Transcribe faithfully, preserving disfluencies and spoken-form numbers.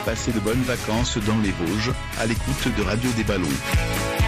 passez de bonnes vacances dans les Vosges, à l'écoute de Radio des Ballons.